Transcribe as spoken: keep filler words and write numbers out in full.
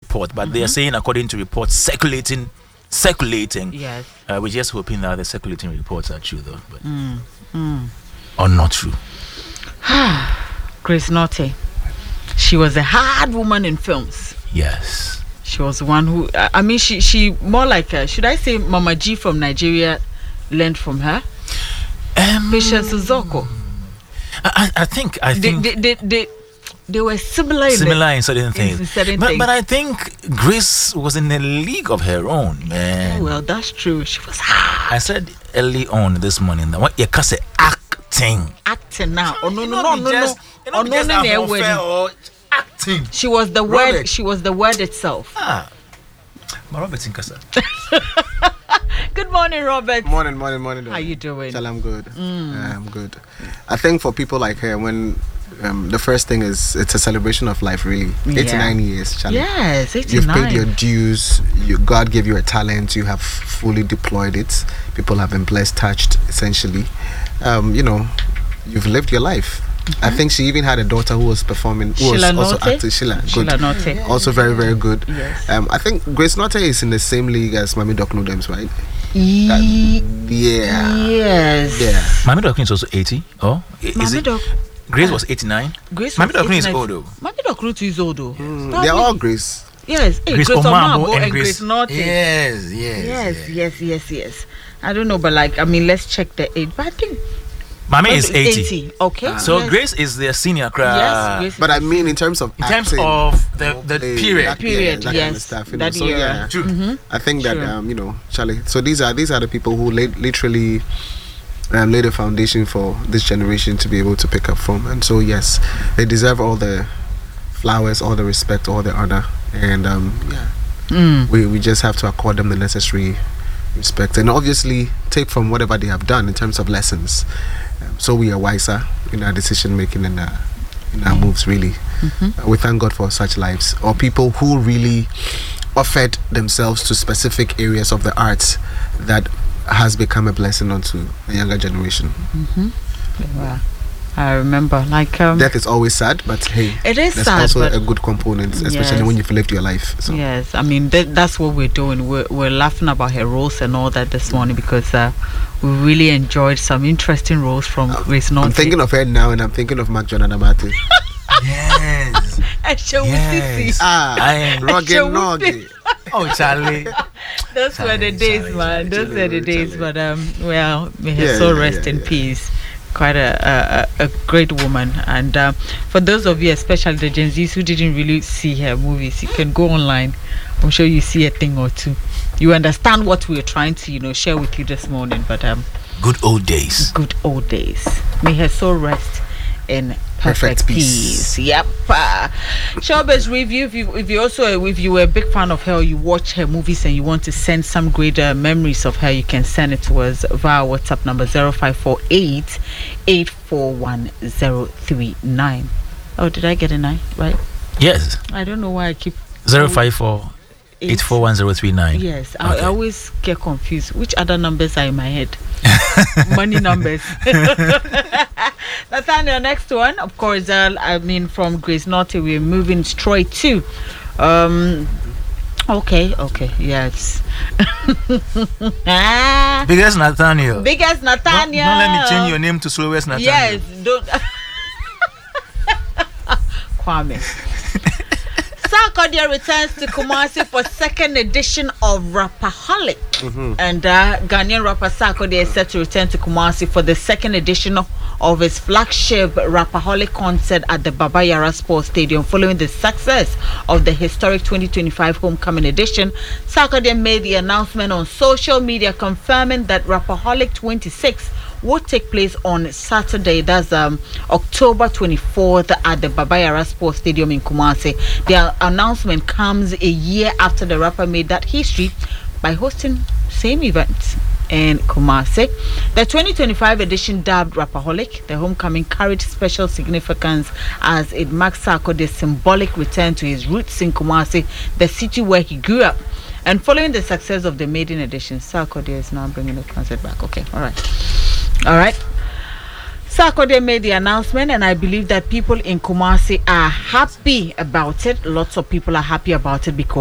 report, but Mm-hmm. they are saying according to reports circulating, circulating. Yes. Uh, we're just hoping that the circulating reports are true, though, but Mm. Mm. or not true. Grace Norte. She was a hard woman in films. Yes. She was one who, I I mean, she she more like, uh, should I say, Mama G from Nigeria learned from her. Um, Patience Uzoko. I, I think I They, think they, they, they, they were similar in, similar the, in certain things. in certain but, things. but I think Grace was in a league of her own, man. Oh, well, that's true. She was hard. I said early on this morning that what you can say acting. Acting now. Oh no You no know, no be no just- no. you know, Oh be no just no have no. unfair no. or acting. She was the Robert. word. She was the word itself. Ah, but Robert Inkasa. Good morning, Robert. Morning, morning, morning. How you doing? Tell I'm good. Uh, I'm good. I think for people like her, when um, the first thing is it's a celebration of life, really. Yeah. eighty-nine years, Charlie. Yes, You've paid your eighty-nine. dues. You, God gave you a talent. You have fully deployed it. People have been blessed, touched, essentially. Um, you know, you've lived your life. I think she even had a daughter who was performing, who was Sheila also Norte? acting. Sheila, good. Sheila Norte. Also very, very good. Yes. Um, I think Grace Norte is in the same league as Mami Doc Nudems, right? Ye- Yeah. yes. Yeah. Mami Doc is also eighty. Oh, I- is Mami it? Doc. Grace was eighty-nine. Grace Mami was Doc is eighty-nine. old though. Mami Doc Ruth is old though. Mm, they're all Grace. Yes. Hey, Grace Grace Omambo Omambo and and Grace Grace Norte. Yes, yes, Yes, yes, yes, yes. I don't know, but like, I mean, let's check the age. But I think Mami is eighty. eighty. Okay. So yes. Grace is the senior crowd. Yes, Grace. But I mean, in terms of In terms acting, of the the eh, period. that- Period, yeah, that kind of yes, stuff, you know. that So era. yeah, True. Mhm. I think that True. um, you know, Charlie. So these are these are the people who laid, literally um, laid a foundation for this generation to be able to pick up from. And so yes, they deserve all the flowers, all the respect, all the honor, and um, yeah, Mm. we we just have to accord them the necessary respect and obviously take from whatever they have done in terms of lessons. Um, so we are wiser in our decision making and uh, in our moves. Really, Mhm. uh, we thank God for such lives or people who really offered themselves to specific areas of the arts that has become a blessing onto the younger generation. Wow. I remember, like, um, Death is always sad, but hey, it is there's sad, also but a good component, especially Yes. when you've lived your life. So yes, I mean that, that's what we're doing. We're, we're laughing about her roles and all that this morning because uh, we really enjoyed some interesting roles from Grace Norte. I'm thinking of her now, and I'm thinking of Mark John Anamati. Yes. And Shewu Yes. Sisi. ah, I am. Rocky Shewu Noggy. Oh, Charlie. Those were the Charlie, days, Charlie, man. Charlie, Those were the Charlie, days. Charlie. But um, well, may her Yeah, soul yeah, rest yeah, in yeah. peace. Quite a a, a, a great woman. And uh, for those of you, especially the Gen Zs who didn't really see her movies, you can go online. I'm sure you see a thing or two. You understand what we're trying to, you know, share with you this morning. But um, Good old days. good old days. May her soul rest in perfect, Perfect peace. peace. Yep. Uh, Showbiz review. If you, if you also if you were a big fan of her, or you watch her movies and you want to send some great uh, memories of her, you can send it to us via WhatsApp number zero five four eight eight four one zero three nine. Oh, did I get a nine right? Yes. I don't know why I keep Zero five four eight four one zero three nine. Yes, I, Okay. I always get confused. Which other numbers are in my head? Money numbers. Nathaniel, next one, of course. Uh, I mean, from Grace Norte, we're moving straight to. Um, okay, okay, yes. ah, Biggest Nathaniel. biggest Don't, Nathaniel. don't let me change your name to slowest Nathaniel. Yes, don't. Kwame. Sarkodie returns to Kumasi for second edition of Rapperholic. And uh, Ghanaian rapper Sarkodie is set to return to Kumasi for the second edition of, of his flagship Rapperholic concert at the Baba Yara Sports Stadium following the success of the historic twenty twenty-five homecoming edition. Sarkodie made the announcement on social media confirming that Rapperholic twenty-six will take place on Saturday, that's um, October twenty-fourth at the Baba Yara Sports Stadium in Kumasi. The announcement comes a year after the rapper made that history by hosting same event in Kumasi. The twenty twenty-five edition, dubbed Rapperholic, the homecoming carried special significance as it marks Sarkodie's symbolic return to his roots in Kumasi, the city where he grew up. And following the success of the maiden edition, Sarkodie is now bringing the concert back. Okay, all right. All right. Sarkodie made the announcement, and I believe that people in Kumasi are happy about it. Lots of people are happy about it because